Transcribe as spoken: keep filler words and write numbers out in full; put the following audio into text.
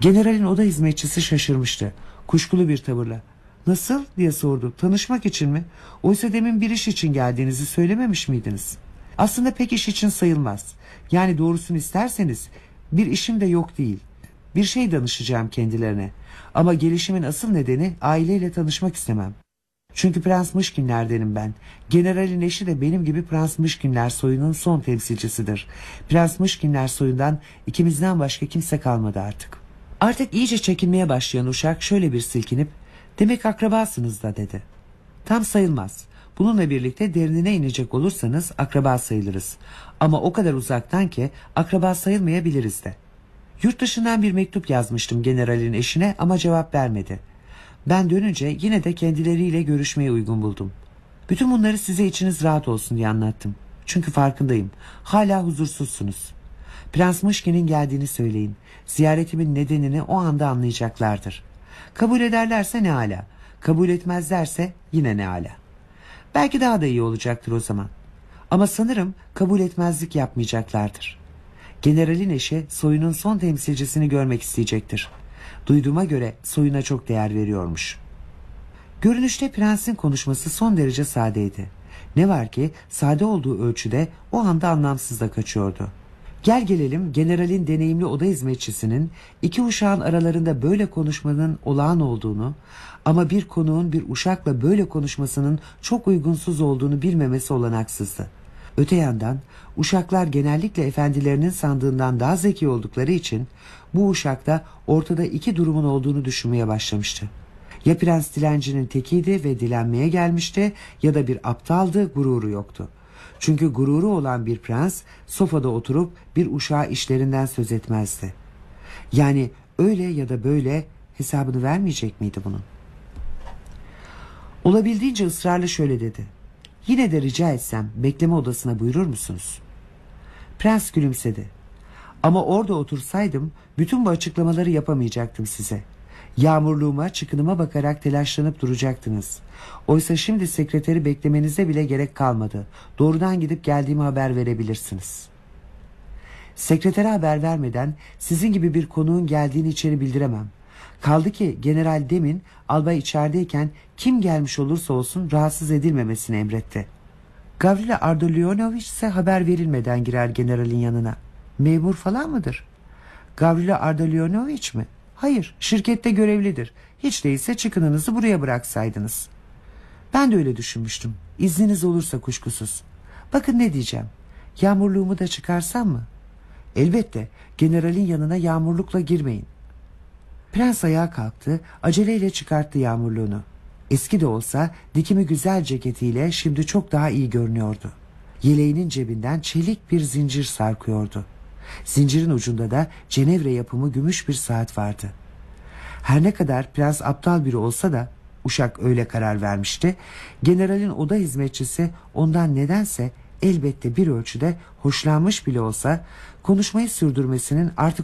Generalin oda hizmetçisi şaşırmıştı. Kuşkulu bir tavırla "Nasıl?" diye sordu. "Tanışmak için mi? Oysa demin bir iş için geldiğinizi söylememiş miydiniz?" "Aslında pek iş için sayılmaz. Yani doğrusunu isterseniz bir işim de yok değil. Bir şey danışacağım kendilerine. Ama gelişimin asıl nedeni aileyle tanışmak istemem. Çünkü Prens Mışkinler'denim ben. Generalin eşi de benim gibi Prens Mışkinler soyunun son temsilcisidir. Prens Mışkinler soyundan ikimizden başka kimse kalmadı artık." Artık iyice çekinmeye başlayan uşak şöyle bir silkinip "Demek akrabasınız da" dedi. "Tam sayılmaz. Bununla birlikte derinine inecek olursanız akraba sayılırız. Ama o kadar uzaktan ki akraba sayılmayabiliriz de. Yurt dışından bir mektup yazmıştım generalin eşine ama cevap vermedi. Ben dönünce yine de kendileriyle görüşmeye uygun buldum. Bütün bunları size içiniz rahat olsun diye anlattım. Çünkü farkındayım. Hala huzursuzsunuz. Prens Mışkin'in geldiğini söyleyin. Ziyaretimin nedenini o anda anlayacaklardır. Kabul ederlerse ne ala. Kabul etmezlerse yine ne ala. Belki daha da iyi olacaktır o zaman. Ama sanırım kabul etmezlik yapmayacaklardır. Generalin eşi soyunun son temsilcisini görmek isteyecektir. Duyduğuma göre soyuna çok değer veriyormuş." Görünüşte prensin konuşması son derece sadeydi. Ne var ki sade olduğu ölçüde o anda anlamsız da kaçıyordu. Gel gelelim generalin deneyimli oda hizmetçisinin iki uşağın aralarında böyle konuşmanın olağan olduğunu ama bir konuğun bir uşakla böyle konuşmasının çok uygunsuz olduğunu bilmemesi olanaksızdı. Öte yandan uşaklar genellikle efendilerinin sandığından daha zeki oldukları için bu uşakta ortada iki durumun olduğunu düşünmeye başlamıştı. Ya prens dilencinin tekiydi ve dilenmeye gelmişti ya da bir aptaldı, gururu yoktu. Çünkü gururu olan bir prens sofada oturup bir uşağa işlerinden söz etmezdi. Yani öyle ya da böyle hesabını vermeyecek miydi bunun? Olabildiğince ısrarlı şöyle dedi: "Yine de rica etsem bekleme odasına buyurur musunuz?" Prens gülümsedi. "Ama orada otursaydım bütün bu açıklamaları yapamayacaktım size. Yağmurluğuma, çıkınıma bakarak telaşlanıp duracaktınız. Oysa şimdi sekreteri beklemenize bile gerek kalmadı. Doğrudan gidip geldiğimi haber verebilirsiniz." "Sekretere haber vermeden sizin gibi bir konuğun geldiğini içeri bildiremem. Kaldı ki General demin albay içerideyken kim gelmiş olursa olsun rahatsız edilmemesini emretti." Gavrila Ardalionovich ise haber verilmeden girer generalin yanına. "Memur falan mıdır?" "Gavrila Ardalionovich mi? Hayır, şirkette görevlidir. Hiç değilse çıkınınızı buraya bıraksaydınız." "Ben de öyle düşünmüştüm. İzniniz olursa kuşkusuz. Bakın ne diyeceğim. Yağmurluğumu da çıkarsam mı?" "Elbette. Generalin yanına yağmurlukla girmeyin." Prens ayağa kalktı, aceleyle çıkarttı yağmurluğunu. Eski de olsa dikimi güzel ceketiyle şimdi çok daha iyi görünüyordu. Yeleğinin cebinden çelik bir zincir sarkıyordu. Zincirin ucunda da Cenevre yapımı gümüş bir saat vardı. Her ne kadar prens aptal biri olsa da, uşak öyle karar vermişti, generalin oda hizmetçisi ondan nedense elbette bir ölçüde hoşlanmış bile olsa konuşmayı sürdürmesinin artık